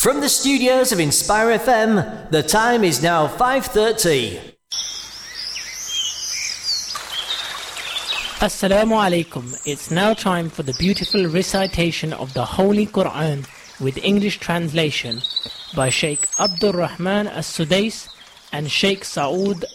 From the studios of Inspire FM, the time is now 5:30. Assalamu alaikum. It's now time for the beautiful recitation of the Holy Quran with English translation by Sheikh Abdul Rahman As-Sudais and Sheikh Saud